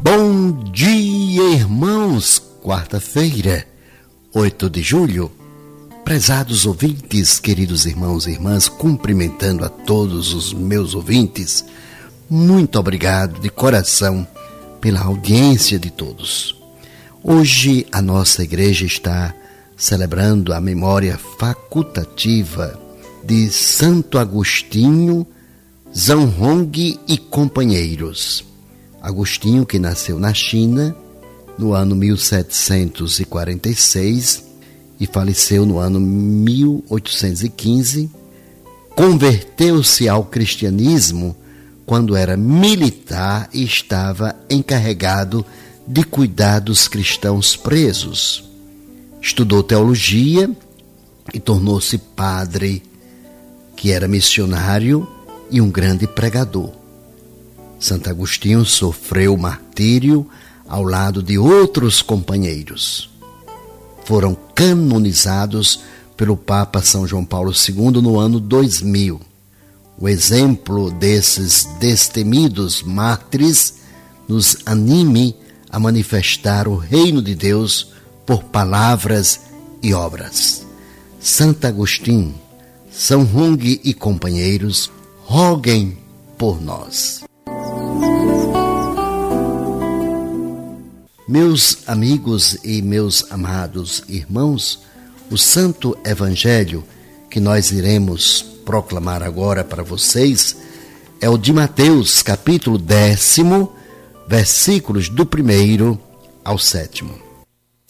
Bom dia, irmãos! Quarta-feira, 8 de julho. Prezados ouvintes, queridos irmãos e irmãs, cumprimentando a todos os meus ouvintes, muito obrigado de coração pela audiência de todos. Hoje a nossa igreja está celebrando a memória facultativa de Santo Agostinho, Zhanhong e companheiros. Agostinho, que nasceu na China no ano 1746 e faleceu no ano 1815, converteu-se ao cristianismo quando era militar e estava encarregado de cuidar dos cristãos presos. Estudou teologia e tornou-se padre, que era missionário e um grande pregador. Santo Agostinho sofreu martírio ao lado de outros companheiros. Foram canonizados pelo Papa São João Paulo II no ano 2000. O exemplo desses destemidos mártires nos anime a manifestar o reino de Deus por palavras e obras. Santo Agostinho, Zhanhong e companheiros, roguem por nós. Meus amigos e meus amados irmãos, o Santo Evangelho que nós iremos proclamar agora para vocês é o de Mateus, capítulo 10, versículos do 1º ao 7º.